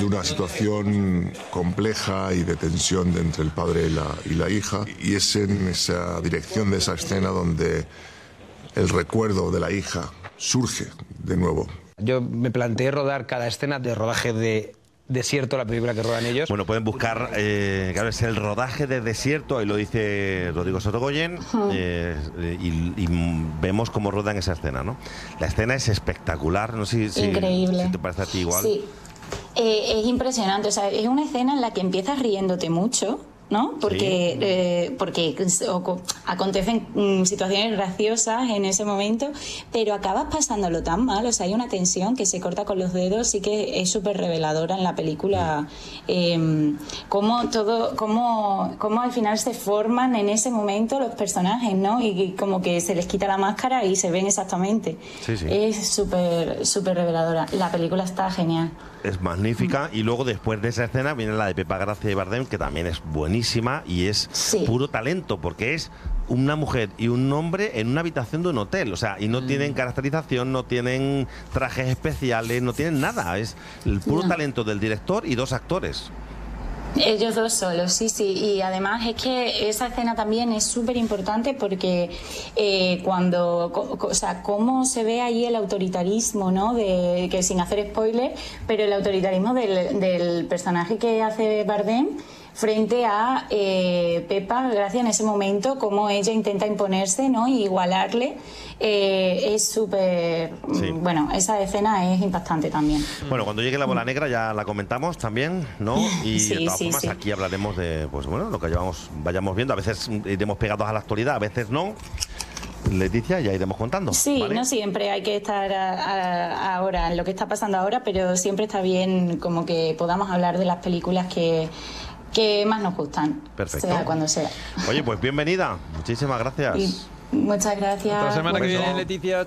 una situación compleja y de tensión entre el padre y la hija, y es en esa dirección de esa escena donde el recuerdo de la hija surge de nuevo. Yo me planteé rodar cada escena de rodaje de Desierto, la película que rodan ellos. Bueno, pueden buscar, claro, es el rodaje de Desierto, ahí lo dice Rodrigo Sorogoyen, y vemos cómo rodan esa escena, ¿no? La escena es espectacular, no sé si te parece a ti igual. Sí, es impresionante, o sea, es una escena en la que empiezas riéndote mucho, ¿no? Porque, porque acontecen situaciones graciosas en ese momento, pero acabas pasándolo tan mal, o sea, hay una tensión que se corta con los dedos, y que es súper reveladora en la película, cómo al final se forman en ese momento los personajes, ¿no? Y como que se les quita la máscara y se ven exactamente. Es súper reveladora. La película está genial. Es magnífica, y luego después de esa escena viene la de Pepa Gracia y Bardem, que también es buenísima y es puro talento, porque es una mujer y un hombre en una habitación de un hotel, o sea, y no tienen caracterización, no tienen trajes especiales, no tienen nada, es el puro talento del director y dos actores. Ellos dos solos, sí, y además es que esa escena también es súper importante porque cómo se ve allí el autoritarismo, ¿no? Que sin hacer spoiler, pero el autoritarismo del personaje que hace Bardem frente a Pepa Gracia en ese momento, cómo ella intenta imponerse, ¿no? Y igualarle, es súper... Bueno, esa escena es impactante también. Bueno, cuando llegue la bola negra ya la comentamos también, ¿no? Y de todas formas aquí hablaremos de, pues bueno, lo que vayamos viendo. A veces iremos pegados a la actualidad, a veces no. Leticia, ya iremos contando. Sí, ¿vale? No siempre hay que estar ahora en lo que está pasando ahora, pero siempre está bien como que podamos hablar de las películas que más nos gustan. Perfecto. Sea cuando sea. Oye, pues bienvenida. Muchísimas gracias. Muchas gracias. Hasta la semana que viene, Leticia.